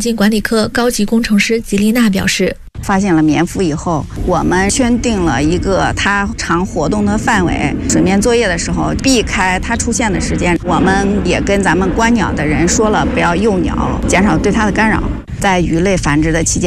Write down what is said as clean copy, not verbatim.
境管理科高级工程师吉丽娜表示， 发现了棉蝠以后，我们圈定了一个它常活动的范围，水面作业的时候避开它出现的时间。我们也跟咱们观鸟的人说了，不要诱鸟，减少对它的干扰。在鱼类繁殖的期间，